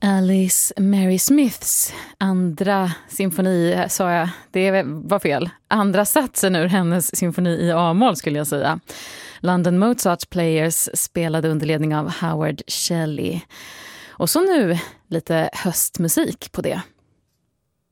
Alice Mary Smiths andra symfoni, sa jag, det var fel. Andra satsen ur hennes symfoni i A-moll skulle jag säga. London Mozart Players spelade under ledning av Howard Shelley. Och så nu lite höstmusik på det.